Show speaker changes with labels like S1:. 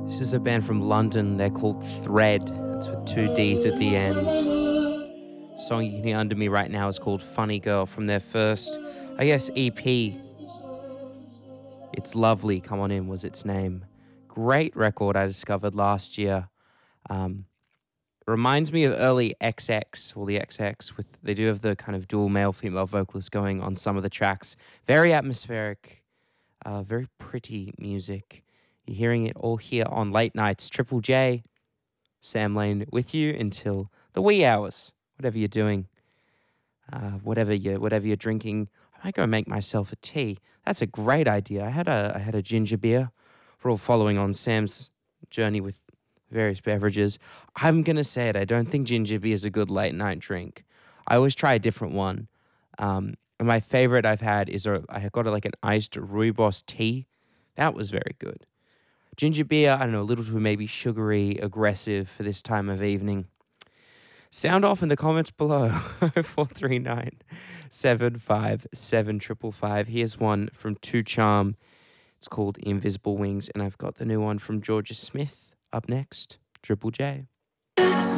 S1: This is a band from London. They're called Thread. It's with two D's at the end. The song you can hear under me right now is called Funny Girl from their first, I guess, EP. It's Lovely, Come On In was its name. Great record I discovered last year. Um, Reminds me of early XX, or the XX, with they do have the kind of dual male female vocalists going on some of the tracks. Very atmospheric, very pretty music. You're hearing it all here on Late Nights. Triple J, Sam Lane with you until the wee hours. Whatever you're doing, whatever you're drinking. I might go make myself a tea. That's a great idea. I had a ginger beer. We're all following on Sam's journey with various beverages. I'm gonna say it. I don't think ginger beer is a good late night drink. I always try a different one. And my favorite I've had is I got like an iced rooibos tea. That was very good. Ginger beer, I don't know, a little too maybe sugary, aggressive for this time of evening. Sound off in the comments below. 439 757 555. Here's one from Two Charm. It's called Invisible Wings, and I've got the new one from Georgia Smith up next. Triple J.